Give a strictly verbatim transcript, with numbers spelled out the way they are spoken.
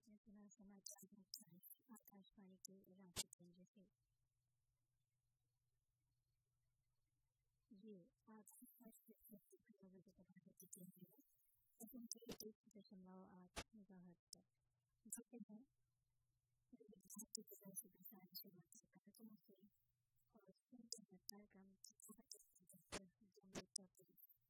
आपने सुना समाचार मुख्यांश आकाशवाणी के रांची केंद्र से। ये आकाशवाणी बजे प्रभावित केंद्र है एक दशमलव आठ मेगाहर्ट्ज पर। जिसे हैं विद्यार्थी की तरह से प्रसारण शुरुआत से कार्यक्रमों से और सुनते हैं कार्यक्रम